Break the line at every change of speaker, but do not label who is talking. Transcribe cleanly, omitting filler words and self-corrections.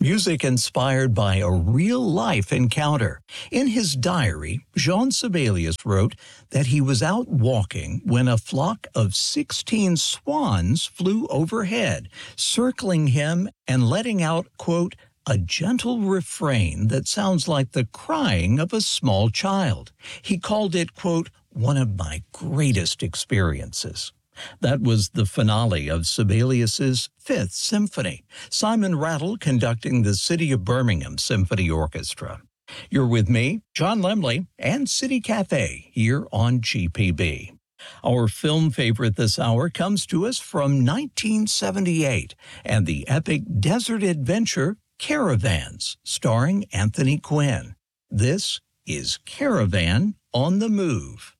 Music inspired by a real-life encounter. In his diary, Jean Sibelius wrote that he was out walking when a flock of 16 swans flew overhead, circling him and letting out, quote, a gentle refrain that sounds like the crying of a small child. He called it, quote, one of my greatest experiences. That was the finale of Sibelius's Fifth Symphony, Simon Rattle conducting the City of Birmingham Symphony Orchestra. You're with me, John Lemley, and City Cafe here on GPB. Our film favorite this hour comes to us from 1978 and the epic desert adventure Caravans, starring Anthony Quinn. This is Caravan on the Move.